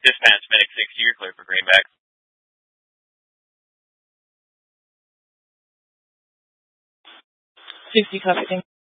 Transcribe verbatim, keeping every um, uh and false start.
Dispatch, Medic sixty, you're clear for Greenback. sixty, copy.